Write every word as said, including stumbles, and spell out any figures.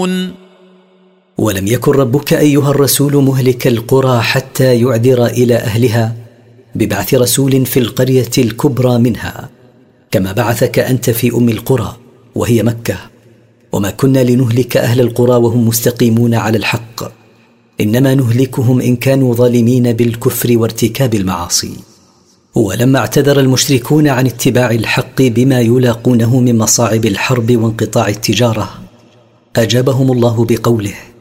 يعلمون. ولم يكن ربك أيها الرسول مهلك القرى حتى يعذر إلى أهلها ببعث رسول في القرية الكبرى منها، كما بعثك أنت في أم القرى وهي مكة. وما كنا لنهلك أهل القرى وهم مستقيمون على الحق، إنما نهلكهم إن كانوا ظالمين بالكفر وارتكاب المعاصي. ولما اعتذر المشركون عن اتباع الحق بما يلاقونه من مصاعب الحرب وانقطاع التجارة، أجابهم الله بقوله: